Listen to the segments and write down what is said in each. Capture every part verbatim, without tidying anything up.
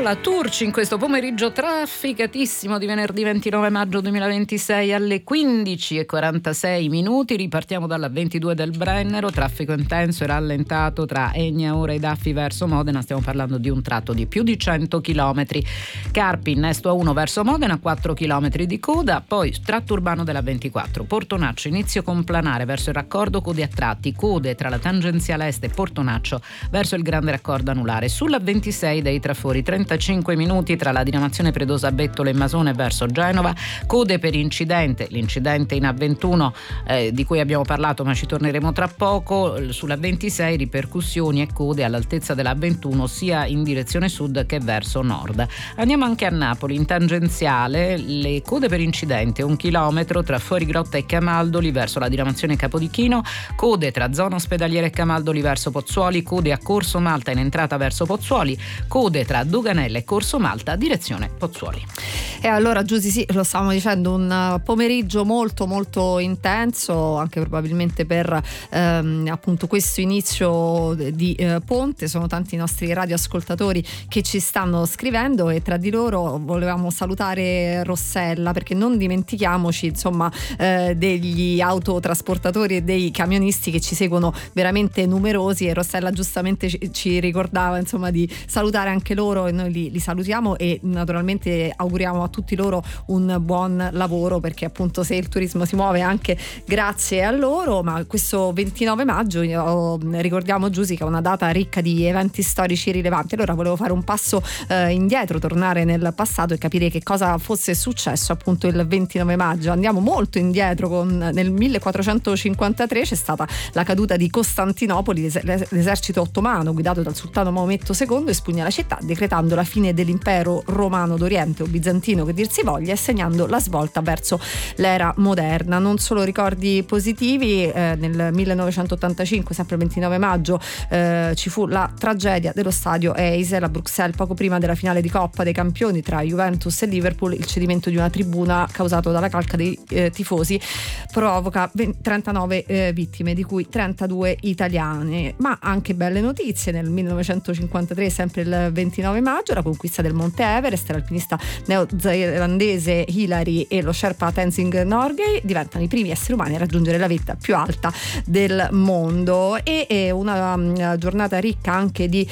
Nicola Turci in questo pomeriggio trafficatissimo di venerdì ventinove maggio duemilaventisei alle quindici e quarantasei minuti. Ripartiamo dalla ventidue del Brennero, traffico intenso e rallentato tra Egnaora e Daffi verso Modena, stiamo parlando di un tratto di più di cento chilometri. Carpi, innesto A uno verso Modena, quattro chilometri di coda, poi tratto urbano della ventiquattro, Portonaccio, inizio complanare verso il raccordo, code a tratti, code tra la tangenziale est e Portonaccio verso il grande raccordo anulare. Sulla ventisei dei trafori, trentacinque minuti tra la diramazione Predosa Bettole e Masone verso Genova, code per incidente, l'incidente in A ventuno eh, di cui abbiamo parlato ma ci torneremo tra poco. Sulla ventisei ripercussioni e code all'altezza della A ventuno sia in direzione sud che verso nord. Andiamo anche a Napoli, in tangenziale le code per incidente, un chilometro tra Fuorigrotta e Camaldoli verso la diramazione Capodichino, code tra zona ospedaliera e Camaldoli verso Pozzuoli, code a Corso Malta in entrata verso Pozzuoli, code tra Doganella e Corso Malta direzione Pozzuoli. E allora Giusy, sì, lo stavamo dicendo, un pomeriggio molto molto intenso anche probabilmente per ehm, appunto questo inizio di eh, ponte. Sono tanti i nostri radioascoltatori che ci stanno scrivendo e tra di loro volevamo salutare Rossella, perché non dimentichiamoci insomma eh, degli autotrasportatori e dei camionisti che ci seguono veramente numerosi, e Rossella giustamente ci, ci ricordava insomma di salutare anche loro, e noi li, li salutiamo e naturalmente auguriamo a tutti loro un buon lavoro, perché appunto se il turismo si muove anche grazie a loro. Ma questo ventinove maggio oh, ricordiamo Giusy che è una data ricca di eventi storici rilevanti. Allora volevo fare un passo eh, indietro, tornare nel passato e capire che cosa fosse successo appunto il ventinove maggio. Andiamo molto indietro, con nel millequattrocentocinquantatré c'è stata la caduta di Costantinopoli. L'esercito ottomano guidato dal sultano Maometto secondo espugna la città, decretando la fine dell'impero romano d'Oriente o bizantino che dir si voglia, e segnando la svolta verso l'era moderna. Non solo ricordi positivi, eh, nel millenovecentottantacinque, sempre il ventinove maggio, eh, ci fu la tragedia dello stadio Heysel a Bruxelles poco prima della finale di Coppa dei Campioni tra Juventus e Liverpool. Il cedimento di una tribuna causato dalla calca dei eh, tifosi provoca trentanove eh, vittime, di cui trentadue italiane. Ma anche belle notizie: nel millenovecentocinquantatré, sempre il ventinove maggio, la conquista del Monte Everest. L'alpinista neozelandese Hillary e lo Sherpa Tenzing Norgay diventano i primi esseri umani a raggiungere la vetta più alta del mondo. E è una um, giornata ricca anche di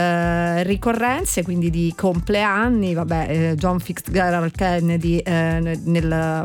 eh, ricorrenze, quindi di compleanni. Vabbè, eh, John Fitzgerald Kennedy eh, nel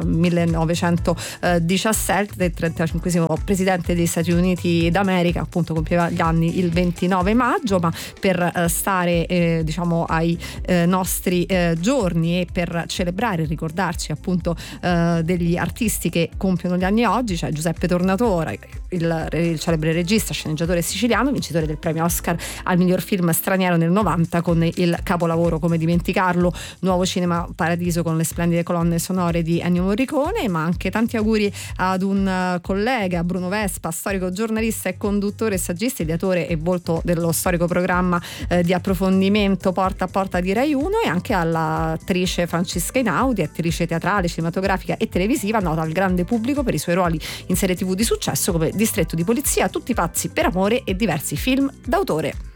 millenovecentodiciassette, del trentacinquesimo presidente degli Stati Uniti d'America, appunto compieva gli anni il ventinove maggio. Ma per eh, stare eh, diciamo ai eh, nostri eh, giorni e per celebrare e ricordarci appunto eh, degli artisti che compiono gli anni oggi, c'è cioè Giuseppe Tornatore, il, il celebre regista, sceneggiatore siciliano, vincitore del premio Oscar al miglior film straniero nel novanta con il capolavoro Come dimenticarlo, Nuovo Cinema Paradiso con le splendide colonne sonore di Ennio Morricone. Ma anche tanti auguri ad un collega, Bruno Vespa, storico giornalista e conduttore, saggista, ideatore e volto dello storico programma eh, di approfondimento Porta a Porta di Rai uno, e anche all'attrice Francesca Einaudi, attrice teatrale, cinematografica e televisiva, nota al grande pubblico per i suoi ruoli in serie tv di successo come Distretto di Polizia, Tutti pazzi per amore e diversi film d'autore.